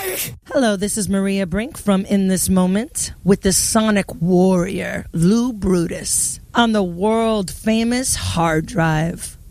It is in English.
Hello, this is Maria Brink from In This Moment with the Sonic Warrior, Lou Brutus, on the world-famous hard drive.